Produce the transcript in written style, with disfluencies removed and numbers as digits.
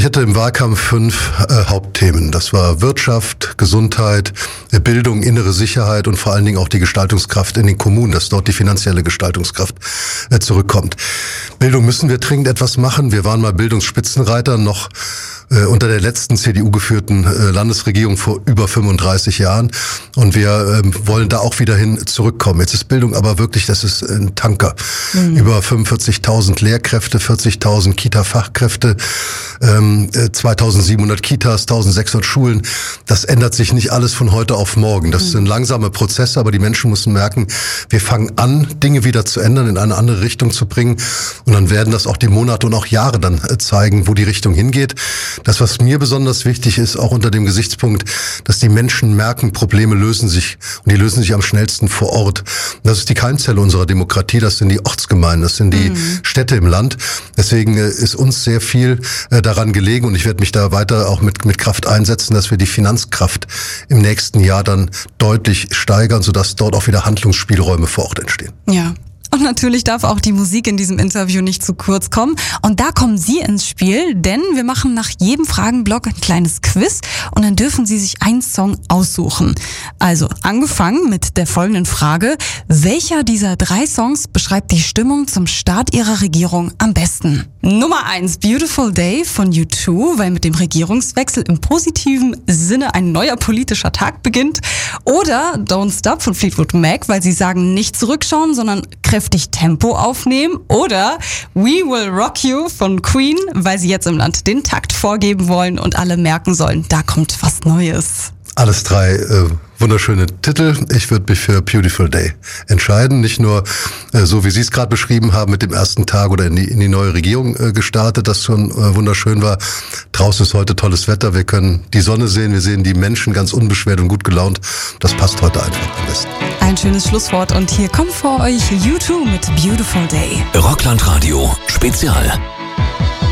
hatte im Wahlkampf 5 Hauptthemen. Das war Wirtschaft, Gesundheit, Bildung, innere Sicherheit und vor allen Dingen auch die Gestaltungskraft in den Kommunen, dass dort die finanzielle Gestaltungskraft zurückkommt. Bildung müssen wir dringend etwas machen. Wir waren mal Bildungsspitzenreiter noch unter der letzten CDU-geführten Landesregierung vor über 35 Jahren. Und wir wollen da auch wieder hin zurückkommen. Jetzt ist Bildung aber wirklich, das ist ein Tanker. Über 45.000 Lehrkräfte, 40.000 Kita-Fachkräfte, 2.700 Kitas, 1.600 Schulen. Das ändert sich nicht alles von heute auf morgen. Das sind langsame Prozesse, aber die Menschen müssen merken, wir fangen an, Dinge wieder zu ändern, in eine andere Richtung zu bringen. Und dann werden das auch die Monate und auch Jahre dann zeigen, wo die Richtung hingeht. Das, was mir besonders wichtig ist, auch unter dem Gesichtspunkt, dass die Menschen merken, Probleme lösen sich und die lösen sich am schnellsten vor Ort. Und das ist die Keimzelle unserer Demokratie, das sind die Ortsgemeinden, das sind die Städte im Land. Deswegen ist uns sehr viel daran gelegen und ich werde mich da weiter auch mit Kraft einsetzen, dass wir die Finanzkraft im nächsten Jahr dann deutlich steigern, sodass dort auch wieder Handlungsspielräume vor Ort entstehen. Ja. Und natürlich darf auch die Musik in diesem Interview nicht zu kurz kommen. Und da kommen Sie ins Spiel, denn wir machen nach jedem Fragenblock ein kleines Quiz und dann dürfen Sie sich einen Song aussuchen. Also angefangen mit der folgenden Frage: Welcher dieser 3 Songs beschreibt die Stimmung zum Start Ihrer Regierung am besten? Nummer 1, Beautiful Day von U2, weil mit dem Regierungswechsel im positiven Sinne ein neuer politischer Tag beginnt. Oder Don't Stop von Fleetwood Mac, weil sie sagen, nicht zurückschauen, sondern kräftig Tempo aufnehmen. Oder We Will Rock You von Queen, weil sie jetzt im Land den Takt vorgeben wollen und alle merken sollen, da kommt was Neues. Alles 3 wunderschöne Titel. Ich würde mich für Beautiful Day entscheiden. Nicht nur so, wie Sie es gerade beschrieben haben, mit dem ersten Tag oder in die neue Regierung gestartet, das schon wunderschön war. Draußen ist heute tolles Wetter. Wir können die Sonne sehen. Wir sehen die Menschen ganz unbeschwert und gut gelaunt. Das passt heute einfach am besten. Ein schönes Schlusswort und hier kommt vor euch U2 mit Beautiful Day. Rockland Radio Spezial.